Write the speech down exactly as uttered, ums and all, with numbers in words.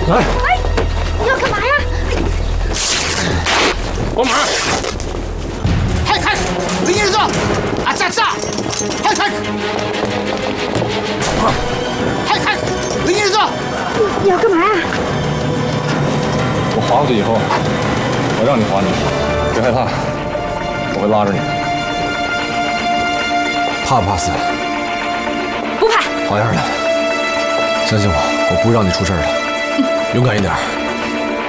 来！ 哎，你要干嘛呀？ 帮忙！ 嗨嗨，林先生，啊炸炸！嗨嗨！嗨嗨，林先生， 你要干嘛呀？ 我划过去以后，我让你划你，别害怕，我会拉着你。怕不怕死？ 不怕。 好样的！相信我，我不会让你出事的。勇敢一点。